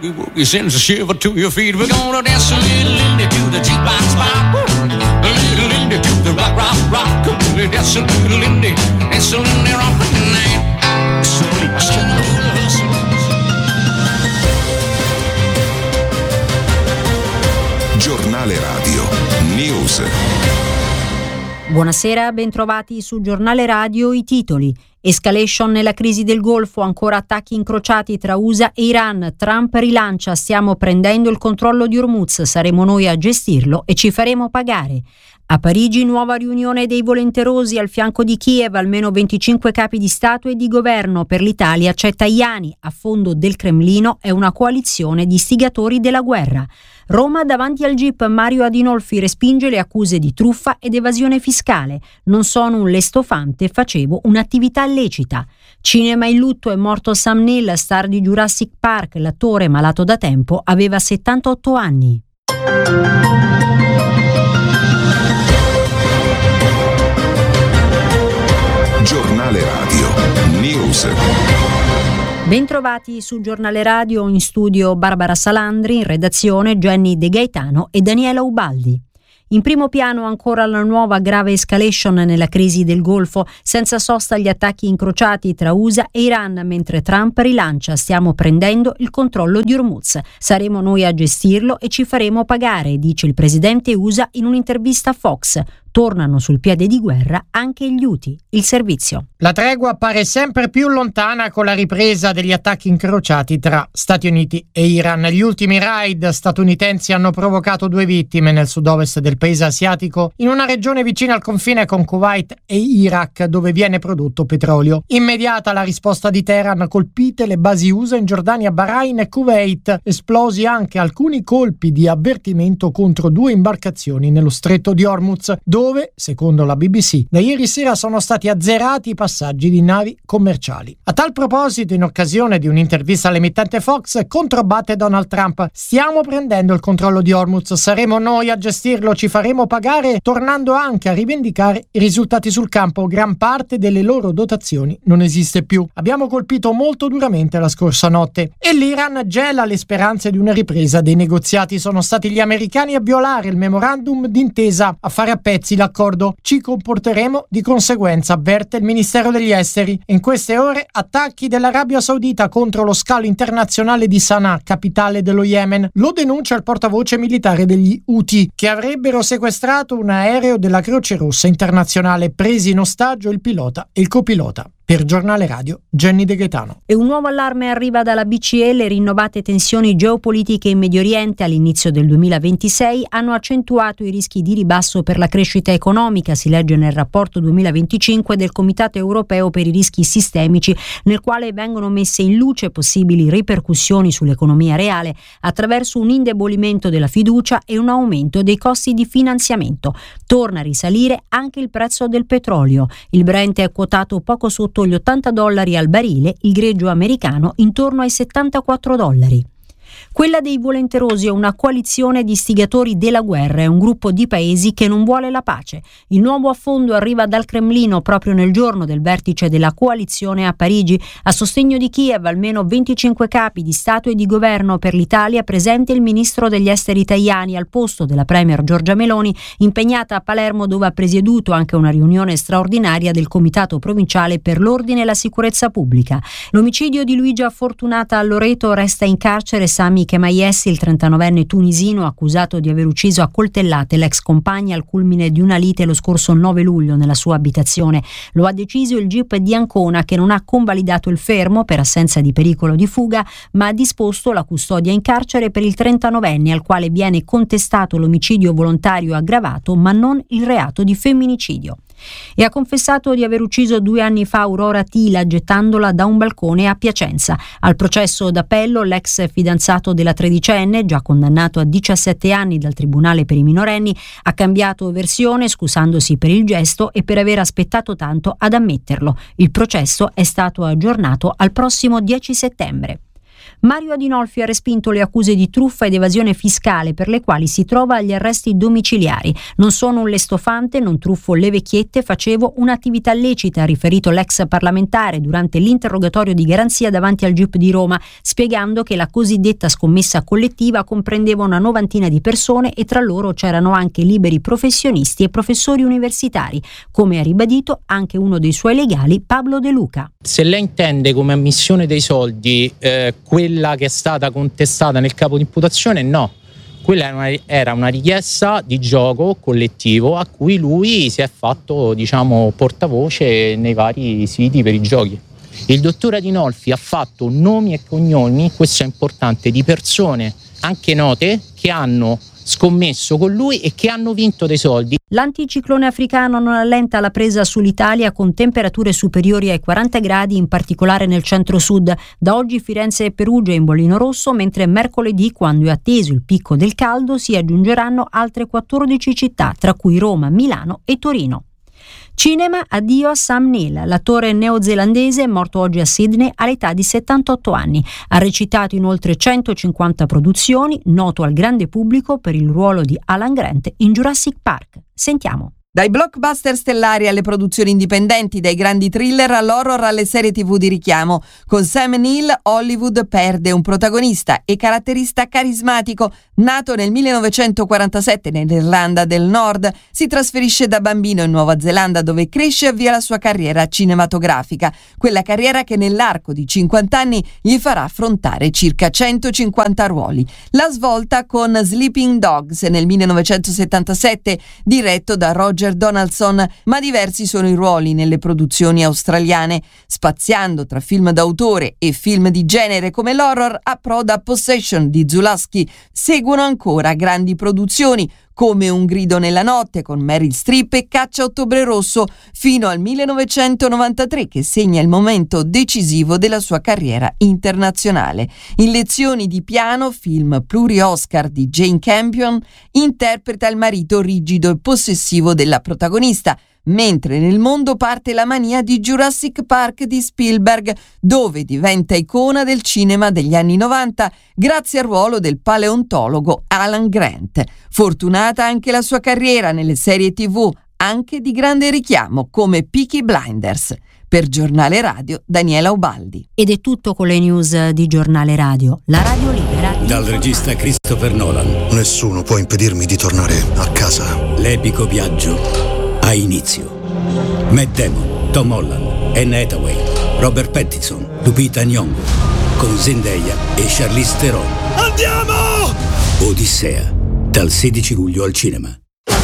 It sends a shiver to your feet. We're gonna dance a little into the jukebox pop, a little into the rock, rock, rock. We're dance a little into, dance a little rock tonight. Giornale Radio News. Buonasera, bentrovati su Giornale Radio. I titoli: escalation nella crisi del Golfo, ancora attacchi incrociati tra USA e Iran, Trump rilancia, stiamo prendendo il controllo di Hormuz, saremo noi a gestirlo e ci faremo pagare. A Parigi nuova riunione dei volenterosi al fianco di Kiev, almeno 25 capi di Stato e di governo. Per l'Italia c'è Tajani, a fondo del Cremlino è una coalizione di istigatori della guerra. Roma, davanti al GIP, Mario Adinolfi respinge le accuse di truffa ed evasione fiscale. Non sono un lestofante, facevo un'attività illecita. Cinema in lutto, è morto Sam Neill, star di Jurassic Park. L'attore, malato da tempo, aveva 78 anni. Giornale Radio News. Bentrovati su Giornale Radio, in studio Barbara Salandri, in redazione Jenny De Gaetano e Daniela Ubaldi. In primo piano ancora la nuova grave escalation nella crisi del Golfo, senza sosta gli attacchi incrociati tra USA e Iran, mentre Trump rilancia, stiamo prendendo il controllo di Hormuz, saremo noi a gestirlo e ci faremo pagare, dice il presidente USA in un'intervista a Fox. Tornano sul piede di guerra anche gli Houthi, il servizio. La tregua pare sempre più lontana con la ripresa degli attacchi incrociati tra Stati Uniti e Iran. Gli ultimi raid statunitensi hanno provocato 2 vittime nel sud-ovest del paese asiatico, in una regione vicina al confine con Kuwait e Iraq, dove viene prodotto petrolio. Immediata la risposta di Teheran, colpite le basi USA in Giordania, Bahrain e Kuwait, esplosi anche alcuni colpi di avvertimento contro 2 imbarcazioni nello stretto di Hormuz, dove, secondo la BBC, da ieri sera sono stati azzerati i passaggi di navi commerciali. A tal proposito, in occasione di un'intervista all'emittente Fox, controbatte Donald Trump: stiamo prendendo il controllo di Hormuz, saremo noi a gestirlo, ci faremo pagare, tornando anche a rivendicare i risultati sul campo. Gran parte delle loro dotazioni non esiste più. Abbiamo colpito molto duramente la scorsa notte. E l'Iran gela le speranze di una ripresa dei negoziati. Sono stati gli americani a violare il memorandum d'intesa, a fare a pezzi l'accordo. Ci comporteremo di conseguenza, avverte il Ministero degli Esteri. In queste ore attacchi dell'Arabia Saudita contro lo scalo internazionale di Sana'a, capitale dello Yemen. Lo denuncia il portavoce militare degli Houthi, che avrebbero sequestrato un aereo della Croce Rossa internazionale, presi in ostaggio il pilota e il copilota. Per Giornale Radio, Jenny De Gaetano. E un nuovo allarme arriva dalla BCE. Le rinnovate tensioni geopolitiche in Medio Oriente all'inizio del 2026 hanno accentuato i rischi di ribasso per la crescita economica, si legge nel rapporto 2025 del Comitato Europeo per i rischi sistemici, nel quale vengono messe in luce possibili ripercussioni sull'economia reale attraverso un indebolimento della fiducia e un aumento dei costi di finanziamento. Torna a risalire anche il prezzo del petrolio. Il Brent è quotato poco sotto gli $80 al barile, il greggio americano intorno ai $74. Quella dei volenterosi è una coalizione di istigatori della guerra, è un gruppo di paesi che non vuole la pace. Il nuovo affondo arriva dal Cremlino proprio nel giorno del vertice della coalizione a Parigi. A sostegno di Kiev almeno 25 capi di Stato e di governo. Per l'Italia presente il ministro degli esteri Tajani al posto della premier Giorgia Meloni, impegnata a Palermo, dove ha presieduto anche una riunione straordinaria del Comitato Provinciale per l'Ordine e la Sicurezza Pubblica. L'omicidio di Luigia Fortunata a Loreto, resta in carcere Sami Chemayes, il 39enne tunisino accusato di aver ucciso a coltellate l'ex compagna al culmine di una lite lo scorso 9 luglio nella sua abitazione. Lo ha deciso il GIP di Ancona, che non ha convalidato il fermo per assenza di pericolo di fuga, ma ha disposto la custodia in carcere per il 39enne, al quale viene contestato l'omicidio volontario aggravato ma non il reato di femminicidio. E ha confessato di aver ucciso 2 anni fa Aurora Tila gettandola da un balcone a Piacenza. Al processo d'appello l'ex fidanzato della tredicenne, già condannato a 17 anni dal Tribunale per i minorenni, ha cambiato versione scusandosi per il gesto e per aver aspettato tanto ad ammetterlo. Il processo è stato aggiornato al prossimo 10 settembre. Mario Adinolfi ha respinto le accuse di truffa ed evasione fiscale per le quali si trova agli arresti domiciliari. Non sono un lestofante, non truffo le vecchiette, facevo un'attività lecita, ha riferito l'ex parlamentare durante l'interrogatorio di garanzia davanti al GIP di Roma, spiegando che la cosiddetta scommessa collettiva comprendeva una novantina di persone e tra loro c'erano anche liberi professionisti e professori universitari, come ha ribadito anche uno dei suoi legali, Pablo De Luca. Se lei intende come ammissione dei soldi quella che è stata contestata nel capo di imputazione, no. Quella era una richiesta di gioco collettivo a cui lui si è fatto, portavoce nei vari siti per i giochi. Il dottor Adinolfi ha fatto nomi e cognomi, questo è importante, di persone anche note che hanno scommesso con lui e che hanno vinto dei soldi. L'anticiclone africano non allenta la presa sull'Italia con temperature superiori ai 40 gradi, in particolare nel centro-sud. Da oggi Firenze e Perugia in bollino rosso, mentre mercoledì, quando è atteso il picco del caldo, si aggiungeranno altre 14 città, tra cui Roma, Milano e Torino. Cinema, addio a Sam Neill, l'attore neozelandese morto oggi a Sydney all'età di 78 anni. Ha recitato in oltre 150 produzioni, noto al grande pubblico per il ruolo di Alan Grant in Jurassic Park. Sentiamo. Dai blockbuster stellari alle produzioni indipendenti, dai grandi thriller all'horror alle serie TV di richiamo, con Sam Neill Hollywood perde un protagonista e caratterista carismatico. Nato nel 1947 nell'Irlanda del Nord, si trasferisce da bambino in Nuova Zelanda dove cresce e avvia la sua carriera cinematografica, quella carriera che nell'arco di 50 anni gli farà affrontare circa 150 ruoli. La svolta con Sleeping Dogs nel 1977, diretto da Roger Donaldson, ma diversi sono i ruoli nelle produzioni australiane. Spaziando tra film d'autore e film di genere come l'horror, approda Possession di Zulawski. Seguono ancora grandi produzioni come Un grido nella notte con Meryl Streep e Caccia Ottobre Rosso, fino al 1993, che segna il momento decisivo della sua carriera internazionale. In Lezioni di piano, film pluri-Oscar di Jane Campion, interpreta il marito rigido e possessivo della protagonista, mentre nel mondo parte la mania di Jurassic Park di Spielberg, dove diventa icona del cinema degli anni 90 grazie al ruolo del paleontologo Alan Grant. Fortunata anche la sua carriera nelle serie TV, anche di grande richiamo, come Peaky Blinders. Per Giornale Radio, Daniela Ubaldi. Ed è tutto con le news di Giornale Radio, la radio libera. Dal regista Christopher Nolan. Nessuno può impedirmi di tornare a casa. L'epico viaggio ha inizio. Matt Damon, Tom Holland, Anne Hathaway, Robert Pattinson, Lupita Nyong'o, con Zendaya e Charlize Theron. Andiamo! Odissea, dal 16 luglio al cinema.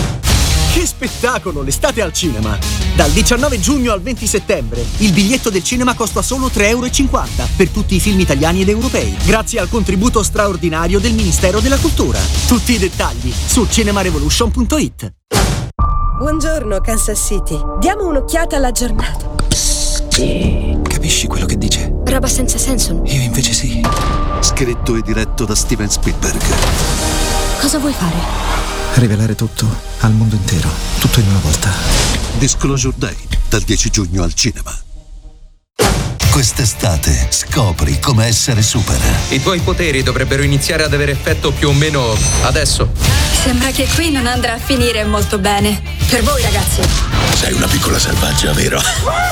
Che spettacolo, l'estate al cinema! Dal 19 giugno al 20 settembre il biglietto del cinema costa solo €3,50 per tutti i film italiani ed europei, grazie al contributo straordinario del Ministero della Cultura. Tutti i dettagli su cinemarevolution.it. Buongiorno Kansas City, diamo un'occhiata alla giornata. Capisci quello che dice? Roba senza senso. Io invece sì. Scritto e diretto da Steven Spielberg. Cosa vuoi fare? Rivelare tutto al mondo intero, tutto in una volta. Disclosure Day, dal 10 giugno al cinema. Quest'estate scopri come essere super. I tuoi poteri dovrebbero iniziare ad avere effetto più o meno adesso. Sembra che qui non andrà a finire molto bene. Per voi ragazzi. Sei una piccola selvaggia, vero?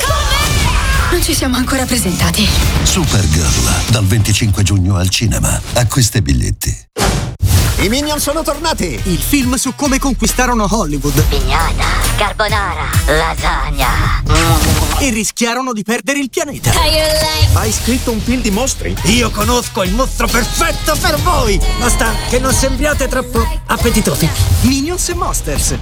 Non ci siamo ancora presentati. Supergirl, dal 25 giugno al cinema. Acquista i biglietti. I Minion sono tornati! Il film su come conquistarono Hollywood. Pignata, carbonara, lasagna. E rischiarono di perdere il pianeta. Hai scritto un film di mostri? Io conosco il mostro perfetto per voi! Basta che non sembriate troppo appetitosi. Minions e Monsters.